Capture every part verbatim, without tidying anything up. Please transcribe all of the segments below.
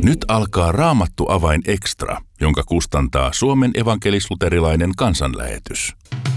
Nyt alkaa Raamattu avain extra, jonka kustantaa Suomen evankelis-luterilainen kansanlähetys.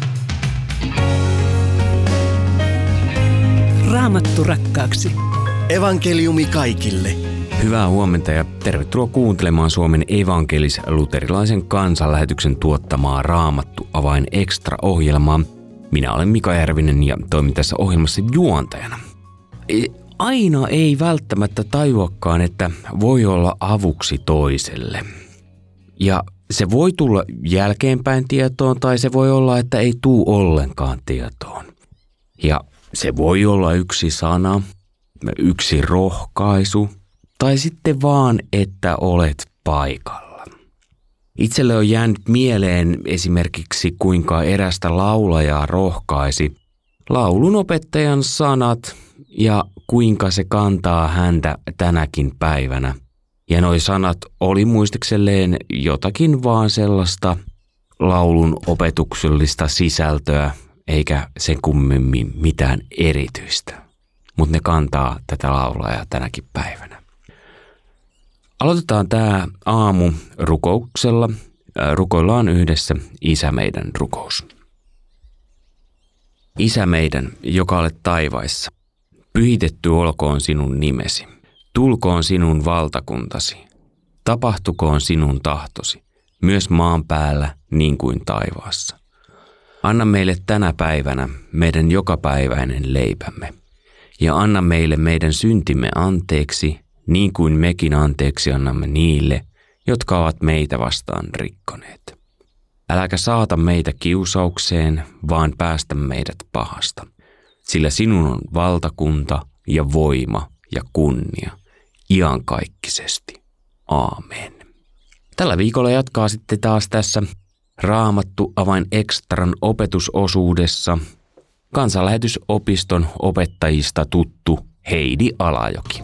Raamattu rakkaaksi. Evankeliumi kaikille. Hyvää huomenta ja tervetuloa kuuntelemaan Suomen evankelis-luterilaisen kansanlähetyksen tuottamaa Raamattu avain extra-ohjelmaa. Minä olen Mika Järvinen ja toimin tässä ohjelmassa juontajana. Aina ei välttämättä tajuakaan, että voi olla avuksi toiselle. Ja se voi tulla jälkeenpäin tietoon tai se voi olla, että ei tule ollenkaan tietoon. Ja se voi olla yksi sana, yksi rohkaisu tai sitten vaan, että olet paikalla. Itselle on jäänyt mieleen esimerkiksi kuinka erästä laulajaa rohkaisi laulunopettajan sanat ja kuinka se kantaa häntä tänäkin päivänä. Ja noi sanat oli muistikselleen jotakin vaan sellaista laulun opetuksellista sisältöä, eikä sen kummemmin mitään erityistä. Mutta ne kantaa tätä laulajaa tänäkin päivänä. Aloitetaan tämä aamu rukouksella. Rukoillaan yhdessä Isä meidän rukous. Isä meidän, joka olet taivaissa, pyhitetty olkoon sinun nimesi. Tulkoon sinun valtakuntasi. Tapahtukoon sinun tahtosi, myös maan päällä niin kuin taivaassa. Anna meille tänä päivänä meidän jokapäiväinen leipämme. Ja anna meille meidän syntimme anteeksi, niin kuin mekin anteeksi annamme niille, jotka ovat meitä vastaan rikkoneet. Äläkä saata meitä kiusaukseen, vaan päästä meidät pahasta. Sillä sinun on valtakunta ja voima ja kunnia, iankaikkisesti. Aamen. Tällä viikolla jatkaa sitten taas tässä Raamattu avain extran opetusosuudessa Kansanlähetysopiston opettajista tuttu Heidi Alajoki.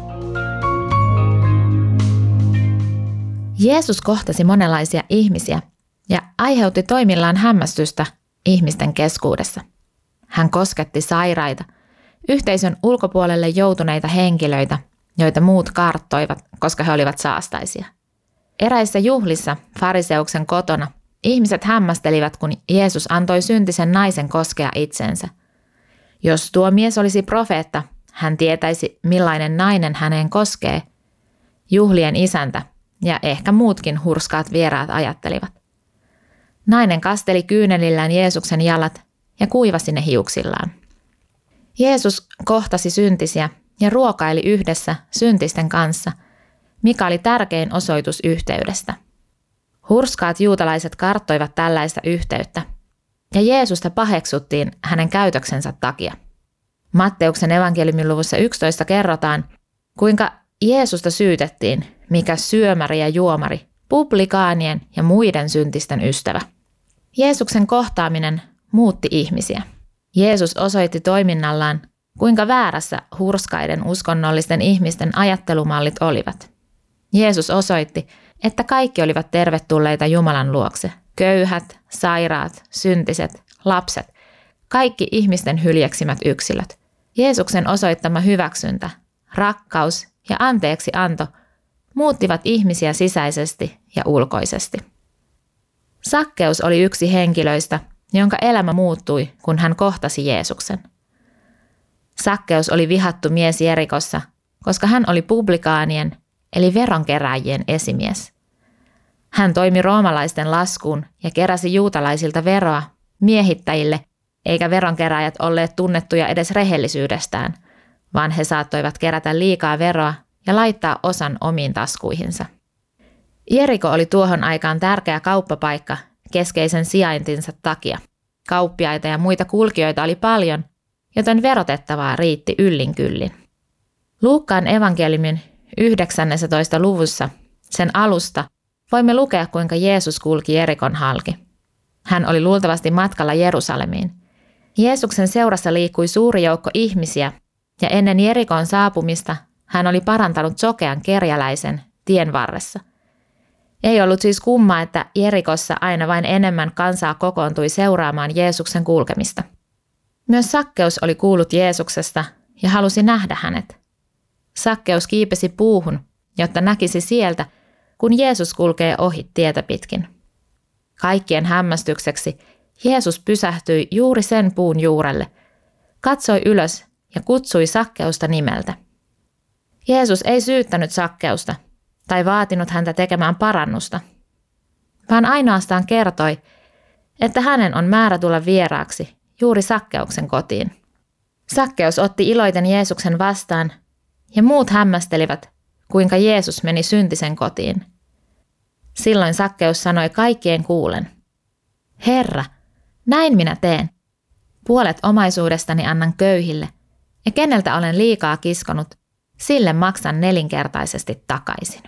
Jeesus kohtasi monenlaisia ihmisiä ja aiheutti toimillaan hämmästystä ihmisten keskuudessa. Hän kosketti sairaita, yhteisön ulkopuolelle joutuneita henkilöitä, joita muut karttoivat, koska he olivat saastaisia. Eräissä juhlissa fariseuksen kotona ihmiset hämmästelivät, kun Jeesus antoi syntisen naisen koskea itsensä. Jos tuo mies olisi profeetta, hän tietäisi, millainen nainen häneen koskee. Juhlien isäntä ja ehkä muutkin hurskaat vieraat ajattelivat. Nainen kasteli kyynelillään Jeesuksen jalat ja kuivasi ne hiuksillaan. Jeesus kohtasi syntisiä ja ruokaili yhdessä syntisten kanssa, mikä oli tärkein osoitus yhteydestä. Hurskaat juutalaiset karttoivat tällaista yhteyttä, ja Jeesusta paheksuttiin hänen käytöksensä takia. Matteuksen evankeliumin luvussa yksitoista kerrotaan, kuinka Jeesusta syytettiin, mikä syömäri ja juomari, publikaanien ja muiden syntisten ystävä. Jeesuksen kohtaaminen muutti ihmisiä. Jeesus osoitti toiminnallaan, kuinka väärässä hurskaiden uskonnollisten ihmisten ajattelumallit olivat. Jeesus osoitti, että kaikki olivat tervetulleita Jumalan luokse. Köyhät, sairaat, syntiset, lapset, kaikki ihmisten hyljeksimät yksilöt. Jeesuksen osoittama hyväksyntä, rakkaus ja anteeksianto muuttivat ihmisiä sisäisesti ja ulkoisesti. Sakkeus oli yksi henkilöistä, jonka elämä muuttui, kun hän kohtasi Jeesuksen. Sakkeus oli vihattu mies Jerikossa, koska hän oli publikaanien eli veronkeräjien esimies. Hän toimi roomalaisten laskuun ja keräsi juutalaisilta veroa miehittäjille, eikä veronkeräjät olleet tunnettuja edes rehellisyydestään, vaan he saattoivat kerätä liikaa veroa ja laittaa osan omiin taskuihinsa. Jeriko oli tuohon aikaan tärkeä kauppapaikka keskeisen sijaintinsa takia. Kauppiaita ja muita kulkijoita oli paljon, joten verotettavaa riitti yllin kyllin. Luukkaan evankeliumin yhdeksännentoista luvussa, sen alusta, voimme lukea, kuinka Jeesus kulki Jerikon halki. Hän oli luultavasti matkalla Jerusalemiin. Jeesuksen seurassa liikkui suuri joukko ihmisiä, ja ennen Jerikon saapumista hän oli parantanut sokean kerjäläisen tien varressa. Ei ollut siis kummaa, että Jerikossa aina vain enemmän kansaa kokoontui seuraamaan Jeesuksen kulkemista. Myös Sakkeus oli kuullut Jeesuksesta ja halusi nähdä hänet. Sakkeus kiipesi puuhun, jotta näkisi sieltä, kun Jeesus kulkee ohi tietä pitkin. Kaikkien hämmästykseksi Jeesus pysähtyi juuri sen puun juurelle, katsoi ylös ja kutsui Sakkeusta nimeltä. Jeesus ei syyttänyt Sakkeusta tai vaatinut häntä tekemään parannusta, vaan ainoastaan kertoi, että hänen on määrä tulla vieraaksi juuri Sakkeuksen kotiin. Sakkeus otti iloiten Jeesuksen vastaan ja muut hämmästelivät, kuinka Jeesus meni syntisen kotiin. Silloin Sakkeus sanoi kaikkien kuulen, Herra, näin minä teen. Puolet omaisuudestani annan köyhille, ja keneltä olen liikaa kiskonut, sille maksan nelinkertaisesti takaisin.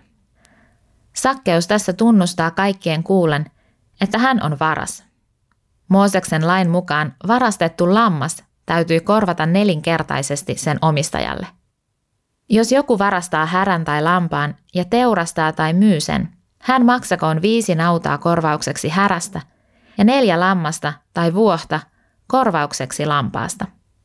Sakkeus tässä tunnustaa kaikkien kuulen, että hän on varas. Mooseksen lain mukaan varastettu lammas täytyy korvata nelinkertaisesti sen omistajalle. Jos joku varastaa härän tai lampaan ja teurastaa tai myy sen, hän maksakoon viisi nautaa korvaukseksi härästä ja neljä lammasta tai vuohta korvaukseksi lampaasta.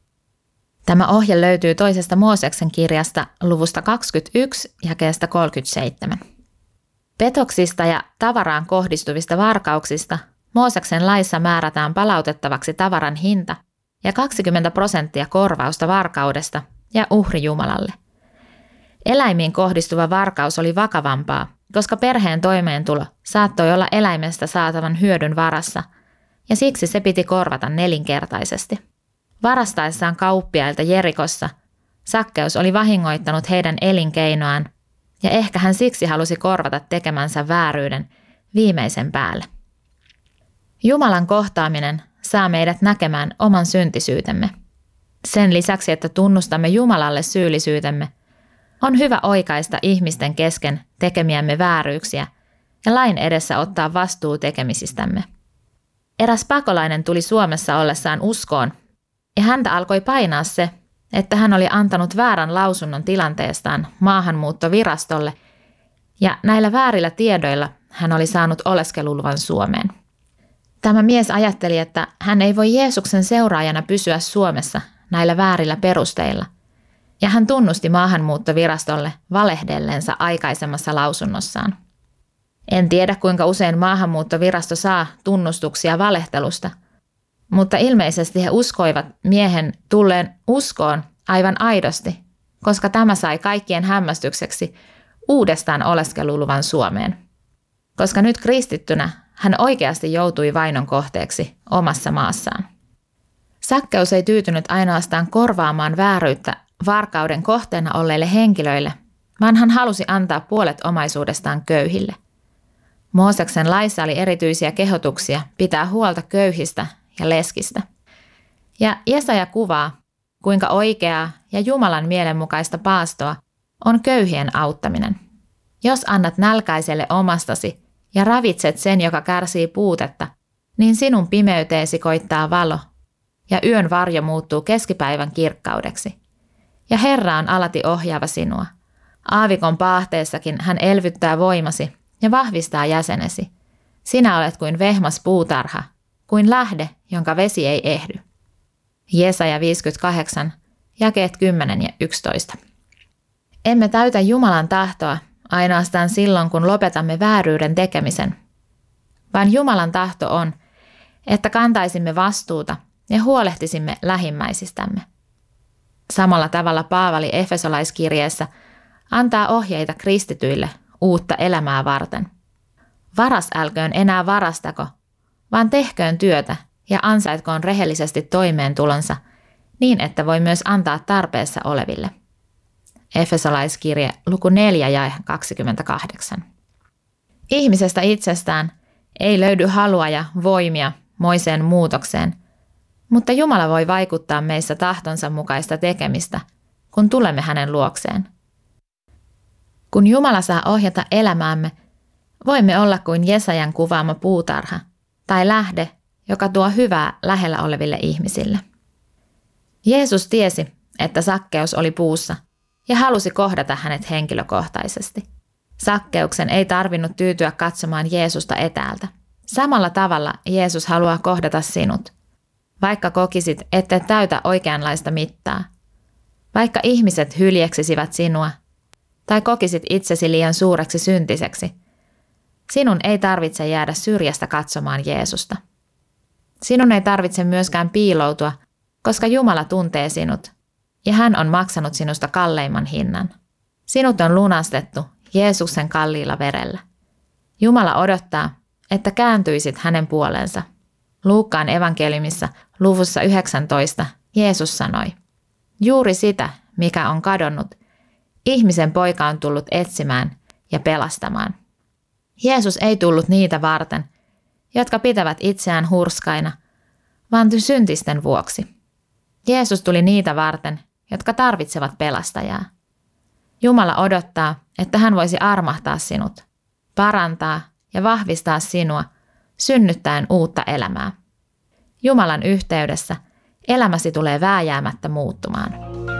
Tämä ohje löytyy toisesta Mooseksen kirjasta luvusta kaksikymmentäyksi jakeesta kolmekymmentäseitsemän. Petoksista ja tavaraan kohdistuvista varkauksista Mooseksen laissa määrätään palautettavaksi tavaran hinta ja kaksikymmentä prosenttia korvausta varkaudesta ja uhri Jumalalle. Eläimiin kohdistuva varkaus oli vakavampaa, koska perheen toimeentulo saattoi olla eläimestä saatavan hyödyn varassa, ja siksi se piti korvata nelinkertaisesti. Varastaessaan kauppiailta Jerikossa Sakkeus oli vahingoittanut heidän elinkeinoaan, ja ehkä hän siksi halusi korvata tekemänsä vääryyden viimeisen päälle. Jumalan kohtaaminen saa meidät näkemään oman syntisyytemme. Sen lisäksi, että tunnustamme Jumalalle syyllisyytemme, on hyvä oikaista ihmisten kesken tekemiämme vääryyksiä ja lain edessä ottaa vastuu tekemisistämme. Eräs pakolainen tuli Suomessa ollessaan uskoon, ja häntä alkoi painaa se, että hän oli antanut väärän lausunnon tilanteestaan maahanmuuttovirastolle, ja näillä väärillä tiedoilla hän oli saanut oleskeluluvan Suomeen. Tämä mies ajatteli, että hän ei voi Jeesuksen seuraajana pysyä Suomessa näillä väärillä perusteilla, ja hän tunnusti maahanmuuttovirastolle valehdellensa aikaisemmassa lausunnossaan. En tiedä, kuinka usein maahanmuuttovirasto saa tunnustuksia valehtelusta, mutta ilmeisesti he uskoivat miehen tulleen uskoon aivan aidosti, koska tämä sai kaikkien hämmästykseksi uudestaan oleskeluluvan Suomeen. Koska nyt kristittynä hän oikeasti joutui vainon kohteeksi omassa maassaan. Sakkeus ei tyytynyt ainoastaan korvaamaan vääryyttä varkauden kohteena olleille henkilöille, vaan hän halusi antaa puolet omaisuudestaan köyhille. Mooseksen laissa oli erityisiä kehotuksia pitää huolta köyhistä ja leskistä. Ja Jesaja kuvaa, kuinka oikeaa ja Jumalan mielenmukaista paastoa on köyhien auttaminen. Jos annat nälkäiselle omastasi ja ravitset sen, joka kärsii puutetta, niin sinun pimeyteesi koittaa valo, ja yön varjo muuttuu keskipäivän kirkkaudeksi. Ja Herra on alati ohjaava sinua. Aavikon paahteessakin hän elvyttää voimasi ja vahvistaa jäsenesi. Sinä olet kuin vehmas puutarha, kuin lähde, jonka vesi ei ehdy. Jesaja viisikymmentäkahdeksan, jakeet kymmenen ja yksitoista. Emme täytä Jumalan tahtoa ainoastaan silloin, kun lopetamme vääryyden tekemisen, vaan Jumalan tahto on, että kantaisimme vastuuta ja huolehtisimme lähimmäisistämme. Samalla tavalla Paavali Efesolaiskirjeessä antaa ohjeita kristityille uutta elämää varten. Varas älköön enää varastako, vaan tehköön työtä ja ansaitkoon rehellisesti toimeentulonsa niin, että voi myös antaa tarpeessa oleville. Efesolaiskirje luku neljä jae kaksikymmentäkahdeksan. Ihmisestä itsestään ei löydy halua ja voimia moiseen muutokseen, mutta Jumala voi vaikuttaa meissä tahtonsa mukaista tekemistä, kun tulemme hänen luokseen. Kun Jumala saa ohjata elämäämme, voimme olla kuin Jesajan kuvaama puutarha tai lähde, joka tuo hyvää lähellä oleville ihmisille. Jeesus tiesi, että Sakkeus oli puussa ja halusi kohdata hänet henkilökohtaisesti. Sakkeuksen ei tarvinnut tyytyä katsomaan Jeesusta etäältä. Samalla tavalla Jeesus haluaa kohdata sinut, vaikka kokisit, ette täytä oikeanlaista mittaa, vaikka ihmiset hyljeksisivät sinua tai kokisit itsesi liian suureksi syntiseksi, Sinun ei tarvitse jäädä syrjästä katsomaan Jeesusta. Sinun ei tarvitse myöskään piiloutua, koska Jumala tuntee sinut ja hän on maksanut sinusta kalleimman hinnan. Sinut on lunastettu Jeesuksen kalliilla verellä. Jumala odottaa, että kääntyisit hänen puoleensa. Luukkaan evankeliumissa luvussa yhdeksäntoista Jeesus sanoi, juuri sitä, mikä on kadonnut, ihmisen poika on tullut etsimään ja pelastamaan. Jeesus ei tullut niitä varten, jotka pitävät itseään hurskaina, vaan syntisten vuoksi. Jeesus tuli niitä varten, jotka tarvitsevat pelastajaa. Jumala odottaa, että hän voisi armahtaa sinut, parantaa ja vahvistaa sinua, synnyttäen uutta elämää. Jumalan yhteydessä elämäsi tulee vääjäämättä muuttumaan.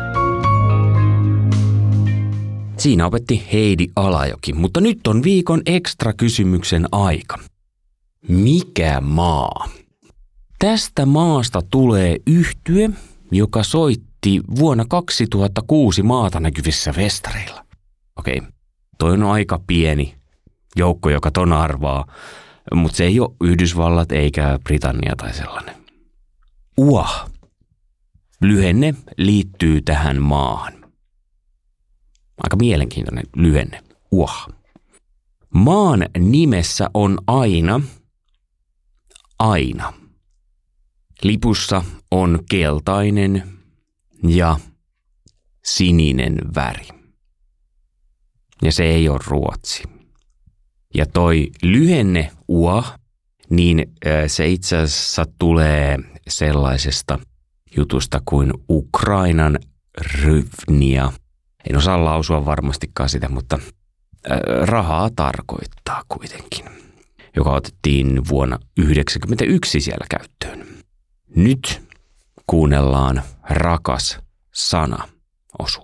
Siinä opetti Heidi Alajoki, mutta nyt on viikon ekstra kysymyksen aika. Mikä maa? Tästä maasta tulee yhtye, joka soitti vuonna kaksituhattakuusi maata näkyvissä festareilla. Okei, toi on aika pieni joukko, joka ton arvaa, mutta se ei ole Yhdysvallat eikä Britannia tai sellainen. U A H. Lyhenne liittyy tähän maahan. Aika mielenkiintoinen lyhenne. U A H. Maan nimessä on aina, aina. Lipussa on keltainen ja sininen väri. Ja se ei ole Ruotsi. Ja toi lyhenne U A H, niin se itse asiassa tulee sellaisesta jutusta kuin Ukrainan hryvnia. En osaa lausua varmastikaan sitä, mutta rahaa tarkoittaa kuitenkin, joka otettiin vuonna yhdeksänkymmentäyksi siellä käyttöön. Nyt kuunnellaan rakas sana -osuus.